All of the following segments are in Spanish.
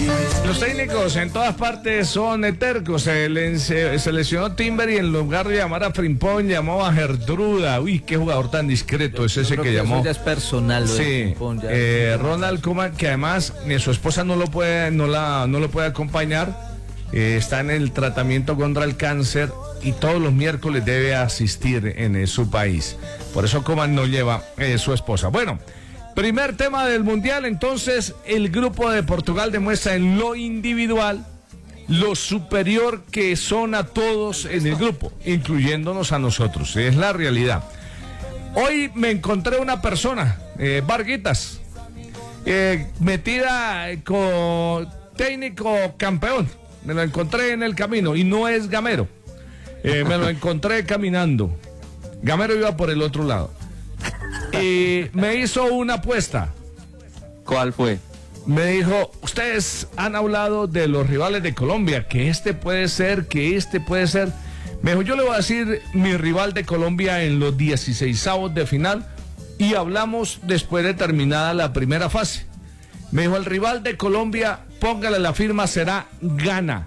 Los técnicos en todas partes son tercos. Se lesionó Timber y en lugar de llamar a Frimpong llamó a Gertruda. Uy, qué jugador tan discreto es ese que llamó. Eso ya es personal. Sí, Ronald Koeman, que además su esposa no lo puede acompañar. Está en el tratamiento contra el cáncer y todos los miércoles debe asistir en su país. Por eso Koeman no lleva su esposa. Bueno, primer tema del Mundial. Entonces, el grupo de Portugal demuestra en lo individual lo superior que son a todos en el grupo, incluyéndonos a nosotros. Es la realidad. Hoy me encontré una persona, Varguitas, metida con técnico campeón. Me lo encontré en el camino y no es gamero. Me lo encontré caminando. Gamero iba por el otro lado. Y me hizo una apuesta. ¿Cuál fue? Me dijo, ustedes han hablado de los rivales de Colombia, que este puede ser, que este puede ser. Me dijo, yo le voy a decir mi rival de Colombia en los 16avos de final y hablamos después de terminada la primera fase. Me dijo, el rival de Colombia, póngale la firma, será Ghana.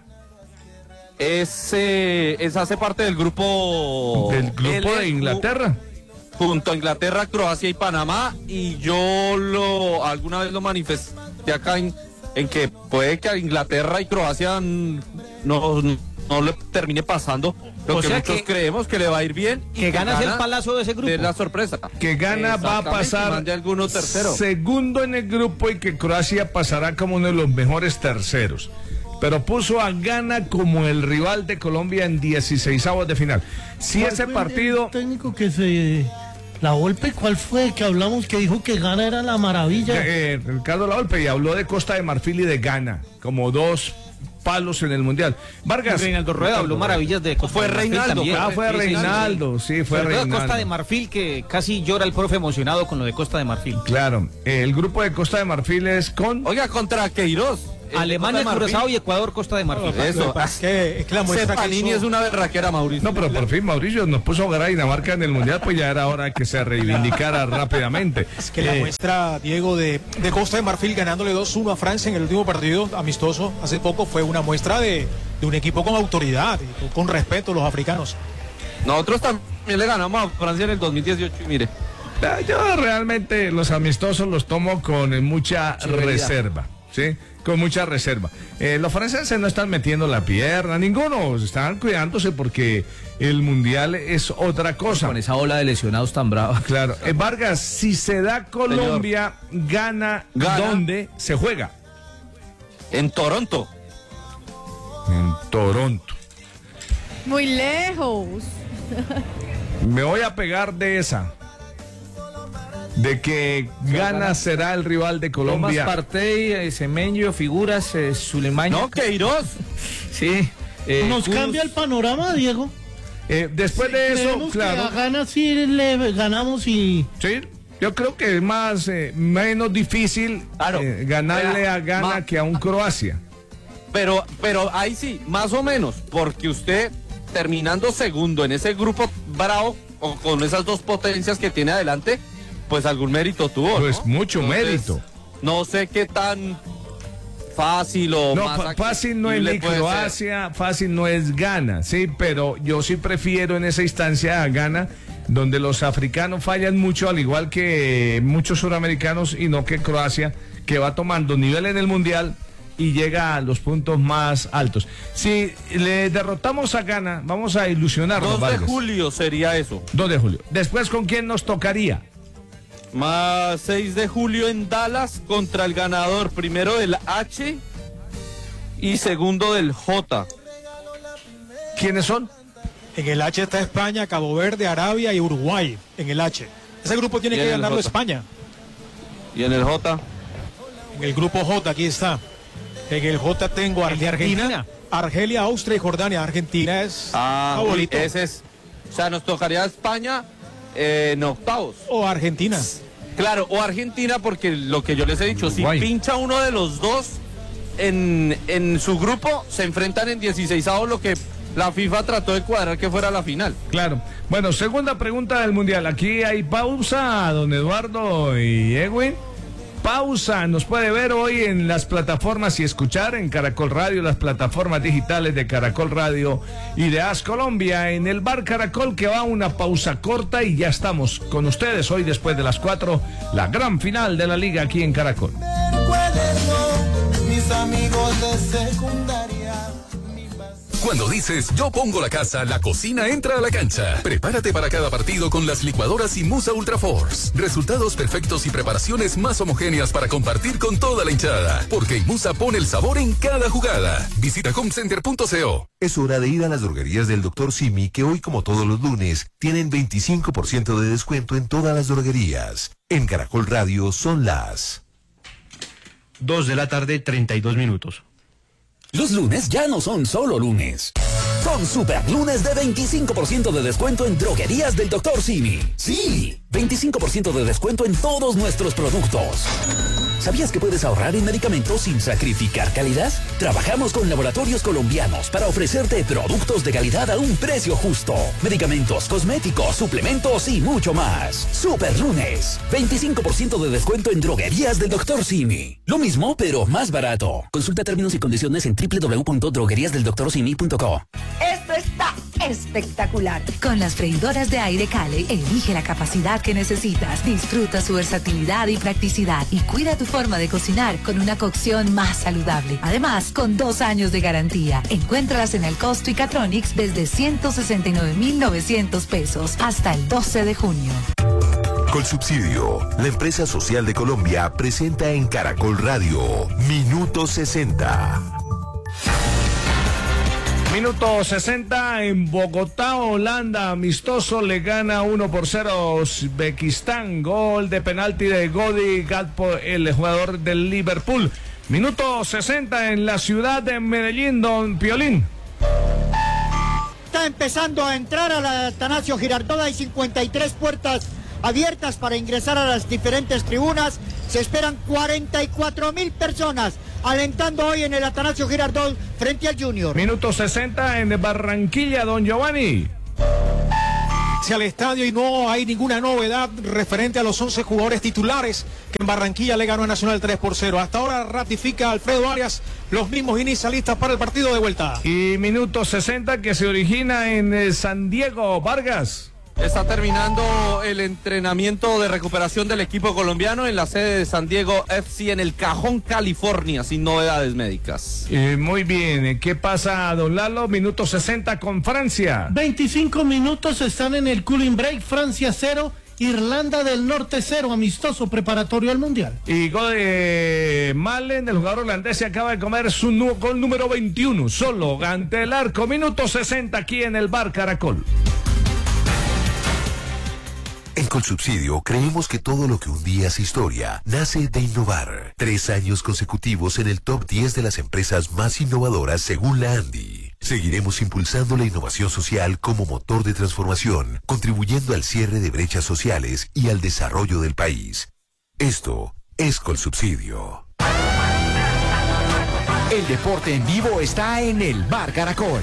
Ese hace parte del grupo... Del grupo de Inglaterra. Junto a Inglaterra, Croacia y Panamá. Y yo alguna vez lo manifesté acá en que puede que a Inglaterra y Croacia no le termine pasando lo que muchos creemos que le va a ir bien. Que Ghana es el palazo de ese grupo. Es la sorpresa. Que Ghana va a pasar segundo en el grupo y que Croacia pasará como uno de los mejores terceros. Pero puso a Ghana como el rival de Colombia en 16avos de final. Si ese partido... El técnico que se... La Volpe, ¿cuál fue? Que hablamos que dijo que Ghana era la maravilla. Ricardo La Volpe, y habló de Costa de Marfil y de Ghana, como dos palos en el Mundial. Vargas. Reinaldo Rueda habló maravillas de Costa de Marfil. Fue Reinaldo, sí, fue Reinaldo. Costa de Marfil, que casi llora el profe emocionado con lo de Costa de Marfil. Claro, el grupo de Costa de Marfil es con... Oiga, contra Queiroz. Alemania, Curazao y Ecuador, Costa de Marfil. Eso. Es que la muestra Panini es una berraquera, Mauricio. No, pero por fin Mauricio nos puso a ganar a Dinamarca en el Mundial, pues ya era hora que se reivindicara rápidamente. Es que la muestra, Diego, de Costa de Marfil ganándole 2-1 a Francia en el último partido amistoso hace poco fue una muestra de un equipo con autoridad, con respeto a los africanos. Nosotros también le ganamos a Francia en el 2018 y mire. Yo realmente los amistosos los tomo con mucha reserva, ¿sí? Con mucha reserva. Los franceses no están metiendo la pierna, ninguno, están cuidándose porque el Mundial es otra cosa. Con esa ola de lesionados tan brava. Claro. Vargas, si se da Colombia, gana, ¿dónde se juega? En Toronto. En Toronto. Muy lejos. Me voy a pegar de esa. De que Ghana será el rival de Colombia. Tomás Partey, Semenyo, Figuras, Zulemaña. No, Queiroz. Sí. Nos cambia el panorama, Diego. Después de eso, claro. Que a Ghana sí le ganamos y... Sí, yo creo que es menos difícil ganarle a Ghana que a un Croacia. Pero ahí sí, más o menos, porque usted terminando segundo en ese grupo bravo, o con esas dos potencias que tiene adelante, pues algún mérito tuvo. Pues ¿no? mucho mérito. No sé qué tan fácil o más fácil no es ni Croacia, fácil no es Ghana, sí, pero yo sí prefiero en esa instancia a Ghana, donde los africanos fallan mucho, al igual que muchos suramericanos, y no que Croacia, que va tomando nivel en el Mundial y llega a los puntos más altos. Si le derrotamos a Ghana, vamos a ilusionarnos. 2 de julio sería eso. 2 de julio. Después, ¿con quién nos tocaría? Más 6 de julio en Dallas contra el ganador primero del H y segundo del J. ¿Quiénes son? En el H está España, Cabo Verde, Arabia y Uruguay. En el H. Ese grupo tiene que ganarlo España. ¿Y en el J? En el grupo J, aquí está. En el J tengo Argentina, Argelia, Austria y Jordania. Argentina es favorito. Ese es. O sea, nos tocaría España en octavos. O Argentina. Claro, o Argentina, porque lo que yo les he dicho, si pincha uno de los dos en su grupo, se enfrentan en 16avos, lo que la FIFA trató de cuadrar que fuera la final. Claro. Bueno, segunda pregunta del Mundial. Aquí hay pausa, don Eduardo y Edwin. pausa. Nos puede ver hoy en las plataformas y escuchar en Caracol Radio, las plataformas digitales de Caracol Radio y de AS Colombia, en el Bar Caracol, que va a una pausa corta y ya estamos con ustedes hoy después de las 4, la gran final de la liga aquí en Caracol. Mis amigos de secundaria. Cuando dices yo pongo la casa, la cocina entra a la cancha. Prepárate para cada partido con las licuadoras Imusa Ultra Force. Resultados perfectos y preparaciones más homogéneas para compartir con toda la hinchada. Porque Imusa pone el sabor en cada jugada. Visita homecenter.co. Es hora de ir a las droguerías del Dr. Simi, que hoy, como todos los lunes, tienen 25% de descuento en todas las droguerías. En Caracol Radio son las 2:32 p.m. Los lunes ya no son solo lunes. Son super lunes de 25% de descuento en droguerías del Dr. Simi. Sí, 25% de descuento en todos nuestros productos. ¿Sabías que puedes ahorrar en medicamentos sin sacrificar calidad? Trabajamos con laboratorios colombianos para ofrecerte productos de calidad a un precio justo. Medicamentos, cosméticos, suplementos y mucho más. Super lunes, 25% de descuento en droguerías del Dr. Simi. Lo mismo, pero más barato. Consulta términos y condiciones en www.drogueriasdeldoctorsimi.co. Esto está espectacular. Con las freidoras de aire Cale, elige la capacidad que necesitas, disfruta su versatilidad y practicidad y cuida tu forma de cocinar con una cocción más saludable. Además, con 2 años de garantía. Encuéntralas en el Costo y Catronics desde 169.900 pesos hasta el 12 de junio. Colsubsidio, la empresa social de Colombia, presenta en Caracol Radio Minuto 60. Minuto 60 en Bogotá, Holanda, amistoso, le gana 1-0 a Uzbekistán, gol de penalti de Godi Gakpo, el jugador del Liverpool. Minuto 60 en la ciudad de Medellín, don Piolín. Está empezando a entrar a la Atanasio Girardot, hay 53 puertas abiertas para ingresar a las diferentes tribunas. Se esperan 44.000 personas alentando hoy en el Atanasio Girardot frente al Junior. Minuto 60 en Barranquilla, don Giovanni. Al estadio y no hay ninguna novedad referente a los 11 jugadores titulares que en Barranquilla le ganó a Nacional 3-0. Hasta ahora ratifica Alfredo Arias los mismos inicialistas para el partido de vuelta. Y minuto 60 que se origina en San Diego, Vargas. Está terminando el entrenamiento de recuperación del equipo colombiano en la sede de San Diego FC en El Cajón, California, sin novedades médicas. Muy bien, ¿qué pasa, don Lalo? Minuto 60 con Francia. 25 minutos están en el cooling break. Francia 0, Irlanda del Norte 0, amistoso preparatorio al Mundial. Y gol de Malen, el jugador holandés, se acaba de comer su gol número 21, solo ante el arco. Minuto 60 aquí en el Bar Caracol. En Colsubsidio creemos que todo lo que un día es historia nace de innovar. 3 años consecutivos en el top 10 de las empresas más innovadoras según la ANDI. Seguiremos impulsando la innovación social como motor de transformación, contribuyendo al cierre de brechas sociales y al desarrollo del país. Esto es Colsubsidio. El deporte en vivo está en el Bar Caracol.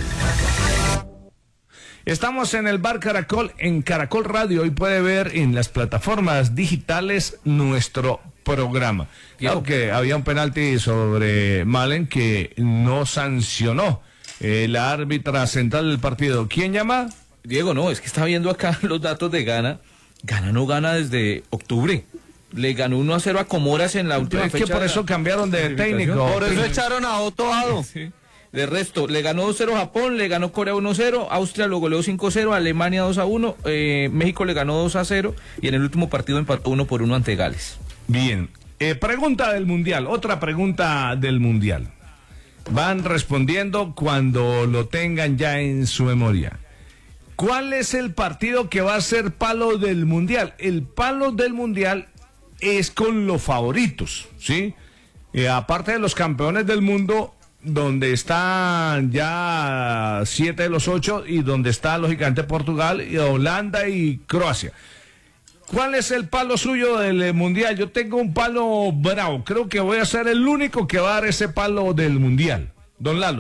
Estamos en el Bar Caracol, en Caracol Radio. Hoy puede ver en las plataformas digitales nuestro programa. Claro que había un penalti sobre Malen que no sancionó la árbitra central del partido. ¿Quién llama? Diego, no, es que está viendo acá los datos de Ghana. Ghana no gana desde octubre. Le ganó 1-0 a Comoras en la última fecha. Es que por eso cambiaron de técnico. Por eso echaron a Otto Addo. Sí. De resto, le ganó 2-0 Japón, le ganó Corea 1-0, Austria lo goleó 5-0, Alemania 2-1, México le ganó 2-0 y en el último partido empató 1-1 ante Gales. Bien, pregunta del Mundial, otra pregunta del Mundial. Van respondiendo cuando lo tengan ya en su memoria. ¿Cuál es el partido que va a ser palo del Mundial? El palo del Mundial es con los favoritos, ¿sí? Aparte de los campeones del mundo, donde están ya 7 de los 8 y donde está lógicamente Portugal, y Holanda y Croacia. ¿Cuál es el palo suyo del Mundial? Yo tengo un palo bravo, creo que voy a ser el único que va a dar ese palo del Mundial. Don Lalo.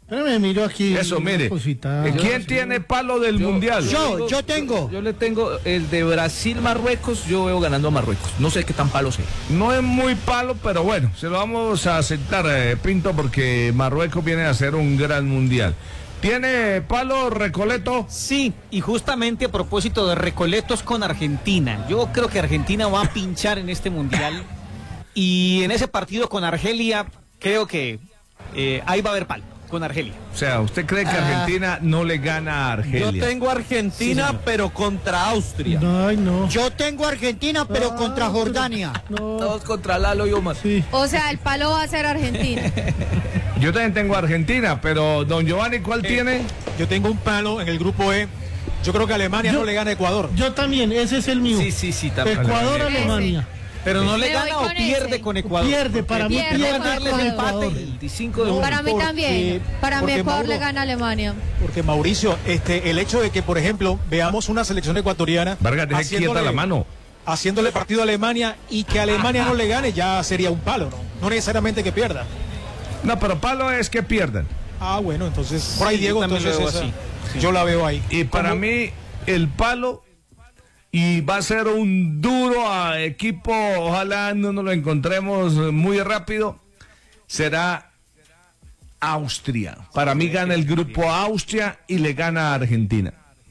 Me miro aquí. Eso, mire. ¿Quién tiene palo del mundial? Yo tengo. Yo le tengo el de Brasil-Marruecos, yo veo ganando a Marruecos. No sé qué tan palo sea. No es muy palo, pero bueno, se lo vamos a aceptar, Pinto, porque Marruecos viene a hacer un gran mundial. ¿Tiene palo Recoleto? Sí, y justamente a propósito de Recoletos con Argentina. Yo creo que Argentina va a pinchar en este mundial. Y en ese partido con Argelia, creo que ahí va a haber palo. Con Argelia. O sea, ¿usted cree que Argentina no le gana a Argelia? Yo tengo Argentina, sí, pero contra Austria. Ay, no. Yo tengo Argentina, pero contra Jordania. No. Todos contra Lalo y Omar. Sí. O sea, el palo va a ser Argentina. Yo también tengo Argentina, pero don Giovanni, ¿cuál tiene? Yo tengo un palo en el grupo E. Yo creo que Alemania no le gana a Ecuador. Yo también, ese es el mío. Sí, también. Ecuador-Alemania. Pero no le gana o pierde con Ecuador. Pierde, para mí pierde con Ecuador. El 5 de junio. Para mí también. Para mí Ecuador le gana a Alemania. Porque Mauricio, el hecho de que, por ejemplo, veamos una selección ecuatoriana Vargas, deje quieta la mano. Haciéndole partido a Alemania y que Alemania no le gane, ya sería un palo, ¿no? No necesariamente que pierda. No, pero palo es que pierdan. Ah, bueno, entonces, por ahí Diego, entonces así. Sí. Yo la veo ahí. Y para mí, el palo, y va a ser un duro a equipo, ojalá no nos lo encontremos muy rápido, será Austria. Para mí gana el grupo Austria y le gana a Argentina.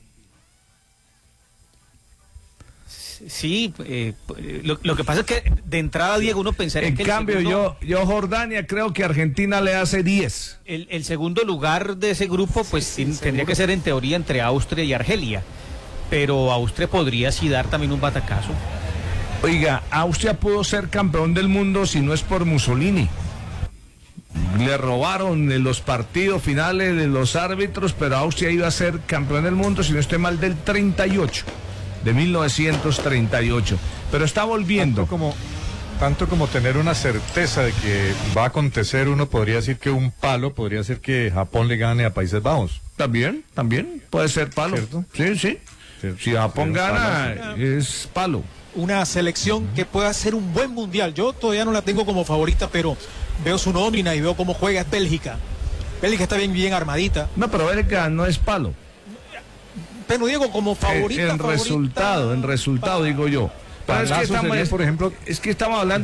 Sí, lo que pasa es que de entrada, Diego, uno pensaría en que cambio, yo Jordania creo que Argentina le hace 10. El segundo lugar de ese grupo, pues tendría que ser en teoría entre Austria y Argelia. Pero Austria podría sí dar también un batacazo. Oiga, Austria pudo ser campeón del mundo si no es por Mussolini. Le robaron en los partidos finales de los árbitros, pero Austria iba a ser campeón del mundo, si no estoy mal, del 38, de 1938. Pero está volviendo. Tanto como tener una certeza de que va a acontecer, uno podría decir que un palo podría ser que Japón le gane a Países Bajos. También, puede ser palo. ¿Cierto? Sí. Si Japón gana, es palo. Una selección que pueda ser un buen mundial. Yo todavía no la tengo como favorita, pero veo su nómina y veo cómo juega. Es Bélgica. Bélgica está bien armadita. No, pero Bélgica no es palo. Pero Diego, como favorita. En resultado, digo yo. Palazo sería, por ejemplo, es que estamos hablando